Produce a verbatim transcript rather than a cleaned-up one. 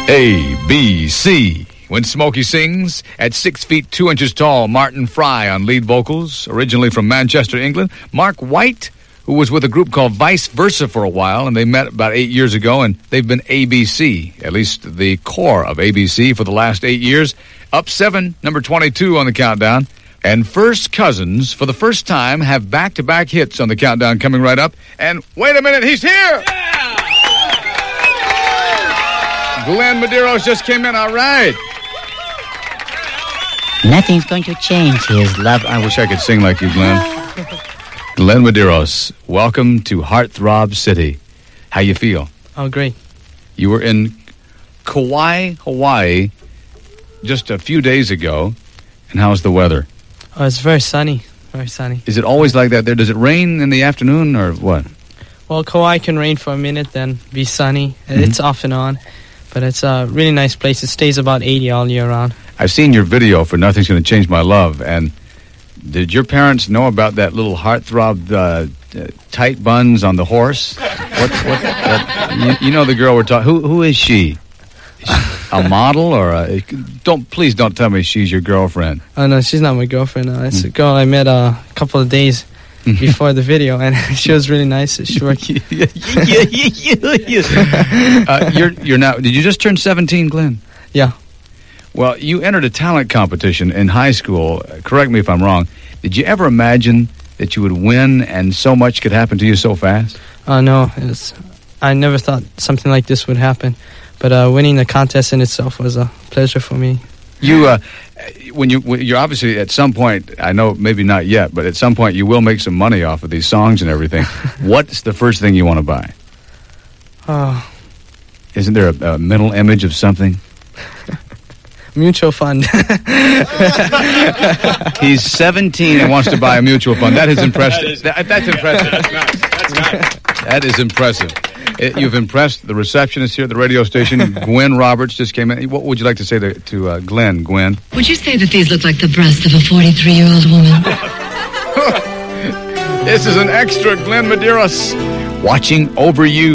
A B C. When Smokey sings, at six feet two inches tall, Martin Fry on lead vocals, originally from Manchester, England. Mark White, who was with a group called Vice Versa for a while, and they met about eight years ago, and they've been A B C, at least the core of A B C, for the last eight years. Up seven, number twenty-two on the countdown. And First Cousins, for the first time, have back-to-back hits on the countdown coming right up. And wait a minute, he's here! Yeah! Glenn Medeiros just came in, all right. Nothing's going to change his love. I wish I could sing like you, Glenn. Glenn Medeiros, welcome to Heartthrob City. How you feel? Oh, great. You were in Kauai, Hawaii, just a few days ago. And how's the weather? Oh, it's very sunny. Very sunny. Is it always like that there? Does it rain in the afternoon or what? Well, Kauai can rain for a minute, then be sunny. Mm-hmm. It's off and on. But it's a really nice place. It stays about eighty all year round. I've seen your video for Nothing's Gonna Change My Love, and did your parents know about that little heartthrob uh, uh, tight buns on the horse? What? What? Uh, you, you know the girl we're talking. Who? Who is she? Is she a model or a? Don't please don't tell me she's your girlfriend. Oh no, she's not my girlfriend. Uh, it's mm. a girl I met uh, a couple of days before the video, and she was really nice. She worked. uh, you're you're now. Did you just turn seventeen, Glenn? Yeah. Well, you entered a talent competition in high school. Correct me if I'm wrong. Did you ever imagine that you would win and so much could happen to you so fast? Oh, uh, no. It's, I never thought something like this would happen. But uh, winning the contest in itself was a pleasure for me. You, uh, when you, you're obviously at some point, I know maybe not yet, but at some point you will make some money off of these songs and everything. What's the first thing you want to buy? Oh. Isn't there a, a mental image of something? Mutual fund. He's seventeen and wants to buy a mutual fund. That is impressive. That is, that, that's impressive. That's nice. That's nice. That is impressive. It, you've impressed the receptionist here at the radio station. Gwen Roberts just came in. What would you like to say to, to uh, Glenn, Gwen? Would you say that these look like the breasts of a forty-three-year-old woman? This is an extra Glenn Medeiros watching over you.